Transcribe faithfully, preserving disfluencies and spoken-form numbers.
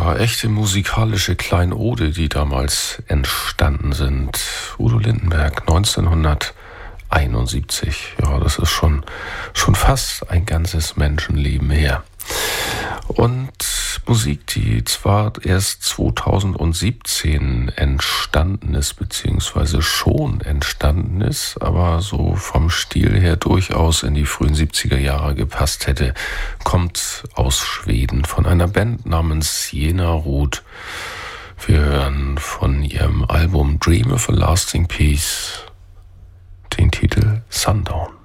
Ja, echte musikalische Kleinode, die damals entstanden sind. Udo Lindenberg, neunzehnhunderteinundsiebzig. Ja, das ist schon, schon fast ein ganzes Menschenleben her. Und Musik, die zwar erst zweitausendsiebzehn entstanden ist, beziehungsweise schon entstanden ist, aber so vom Stil her durchaus in die frühen siebziger Jahre gepasst hätte, kommt aus Schweden von einer Band namens Jena Rot. Wir hören von ihrem Album Dream of a Lasting Peace den Titel Sundown.